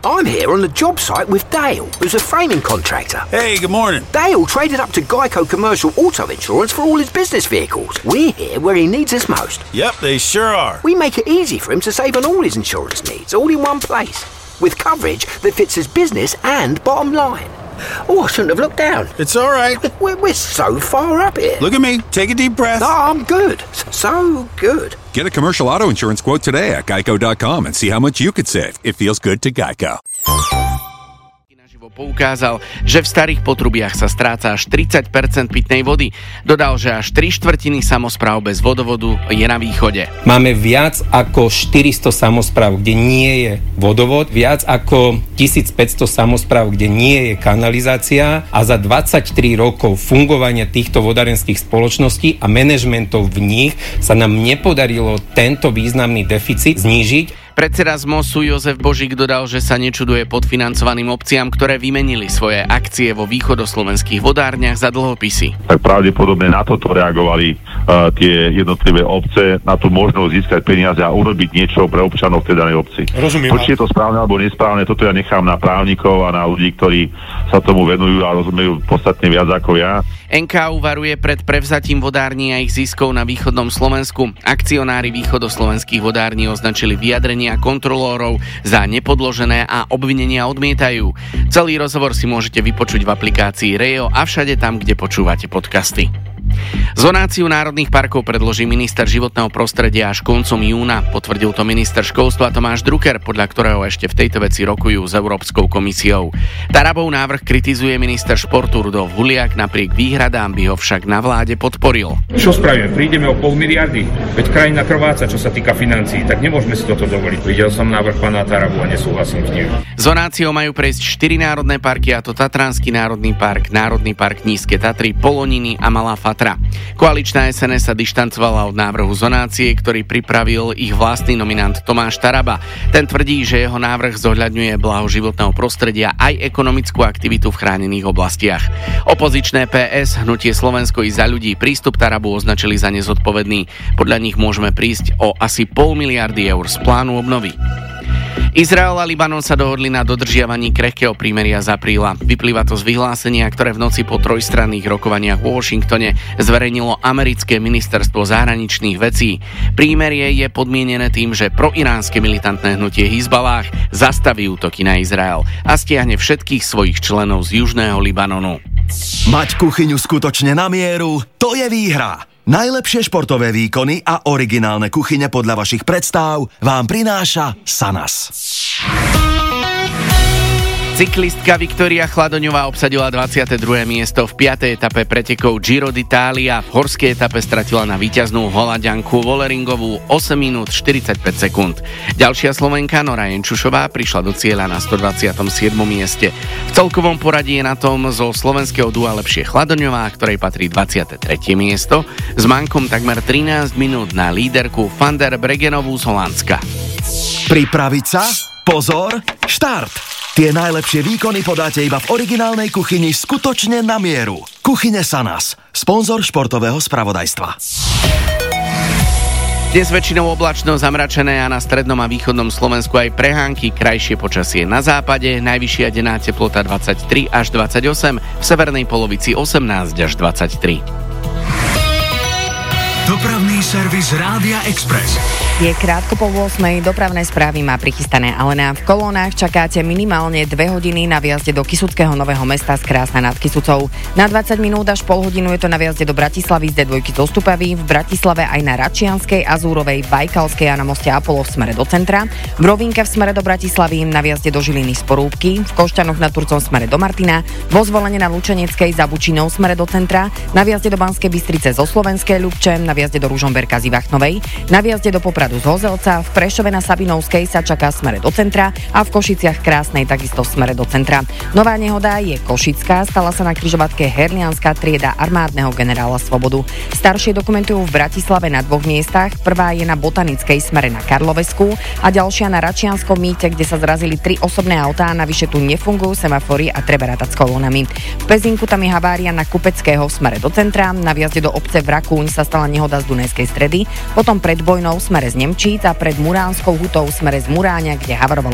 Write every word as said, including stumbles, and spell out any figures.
I'm here on the job site with Dale, who's a framing contractor. Hey, good morning. Dale traded up to Geico Commercial Auto Insurance for all his business vehicles. We're here where he needs us most. Yep, they sure are. We make it easy for him to save on all his insurance needs, all in one place, with coverage that fits his business and bottom line. Oh, I shouldn't have looked down. It's all right. We're, we're so far up here. Look at me. Take a deep breath. No, I'm good. So good. Get a commercial auto insurance quote today at geico dot com and see how much you could save. It feels good to Geico. Poukázal, že v starých potrubiach sa stráca až tridsať percent pitnej vody. Dodal, že až tri štvrtiny samospráv bez vodovodu je na východe. Máme viac ako štyristo samospráv, kde nie je vodovod, viac ako tisícpäťsto samospráv, kde nie je kanalizácia a za dvadsaťtri rokov fungovania týchto vodárenských spoločností a manažmentov v nich sa nám nepodarilo tento významný deficit znížiť. Predseda zmosu Jozef Božík dodal, že sa nečuduje podfinancovaným obciam, ktoré vymenili svoje akcie vo východoslovenských vodárniach za dlhopisy. Tak pravdepodobne na toto reagovali uh, tie jednotlivé obce, na tú možnosť získať peniaze a urobiť niečo pre občanov v tej danej obci. Rozumiem. Či je to správne alebo nesprávne, toto ja nechám na právnikov a na ľudí, ktorí sa tomu venujú a rozumejú podstatne viac ako ja. en ká uvaruje pred prevzatím vodární a ich ziskov na východnom Slovensku. Akcionári východoslovenských vodární označili vyjadrenia kontrolórov za nepodložené a obvinenia odmietajú. Celý rozhovor si môžete vypočuť v aplikácii Rejo a všade tam, kde počúvate podcasty. Zonáciu národných parkov predloží minister životného prostredia až koncom júna, potvrdil to minister školstva Tomáš Drucker, podľa ktorého ešte v tejto veci rokujú s Európskou komisiou. Tarabov návrh kritizuje minister športu Rudolf Huliak, napriek výhradám by ho však na vláde podporil. Čo spravíme? Prídeme o pol miliardy? Veď krajina krváca, čo sa týka financií, tak nemôžeme si toto dovoliť. Videl som návrh pána Tarabu a nesúhlasím s ním. Zonáciou majú prejsť štyri národné parky, a to Tatranský národný park, Národný park Nízke Tatry, Poloniny a Malá Fatra. Koaličná es en es sa dištancovala od návrhu zonácie, ktorý pripravil ich vlastný nominant Tomáš Taraba. Ten tvrdí, že jeho návrh zohľadňuje blaho životného prostredia aj ekonomickú aktivitu v chránených oblastiach. Opozičné pé es, Hnutie Slovensko i Za ľudí prístup Tarabu označili za nezodpovedný. Podľa nich môžeme prísť o asi pol miliardy eur z plánu obnovy. Izrael a Libanon sa dohodli na dodržiavaní krehkého prímeria z apríla. Vyplýva to z vyhlásenia, ktoré v noci po trojstranných rokovaniach vo Washingtone zverejnilo americké ministerstvo zahraničných vecí. Prímerie je podmienené tým, že proiránske militantné hnutie Hizballáh zastaví útoky na Izrael a stiahne všetkých svojich členov z južného Libanonu. Mať kuchyňu skutočne na mieru, to je výhra. Najlepšie športové výkony a originálne kuchyne podľa vašich predstáv vám prináša Sanas. Cyklistka Viktória Chladoňová obsadila dvadsiate druhé miesto v piatej etape pretekov Giro d'Italia. V horskej etape stratila na víťaznú Holanďanku Voleringovú osem minút štyridsaťpäť sekúnd. Ďalšia Slovenka Nora Jenčušová prišla do cieľa na stodvadsiatom siedmom mieste. V celkovom poradí je na tom zo slovenského dua lepšie Chladoňová, ktorej patrí dvadsiate tretie miesto, s mankom takmer trinásť minút na líderku Van der Bregenovú z Holandska. Pripraviť sa? Pozor, štart! Tie najlepšie výkony podáte iba v originálnej kuchyni skutočne na mieru. Kuchyne Sanas, sponzor športového spravodajstva. Dnes väčšinou oblačno, zamračené a na strednom a východnom Slovensku aj prehánky, krajšie počasie na západe, najvyššia denná teplota dvadsaťtri až dvadsaťosem, v severnej polovici osemnásť až dvadsaťtri. Dopravný servis Rádia Express. Je krátko po ôsmej, dopravné správy má prichystané Alena. V kolónach čakáte minimálne dve hodiny na viazde do Kysuckého Nového Mesta z Krásna nad Kysucou. Na dvadsať minút až pol hodinu je to na viazde do Bratislavy z dé dva zo Stupavy, v Bratislave aj na Račianskej, Azúrovej, Bajkalskej a na moste Apollo v smere do centra, v Rovinke v smere do Bratislavy, na viazde do Žiliny z Porúbky, v Košťanoch nad Turcom v smere do Martina, vo Zvolene na Lučeneckej za Bučinou v smere do centra, na viazde do Banskej Bystrice zo Slovenskej Ľubče, na viazde do Ružomberka z Ivachnovej, na viazde do Popradu z Hozelca, v Prešove na Sabinovskej sa čaká v smere do centra a v Košiciach Krásnej takisto v smere do centra. Nová nehoda je košická, stala sa na križovatke Herlianská trieda armádneho generála Svobodu. Staršie dokumentujú v Bratislave na dvoch miestach, prvá je na Botanickej smere na Karlovesku a ďalšia na Račianskom mýte, kde sa zrazili tri osobné autá, navyše tu nefungujú semafory a treba rátať s kolónami. V Pezinku tam je havária na Kupeckého v smere do centra, na viazde do obce Vrakúň sa stala nehoda z Dunajskej Stredy, potom pred Bojnou v smere z Nemčíc a pred Muránskou hutou v smere z Muráňa, kde havarovalo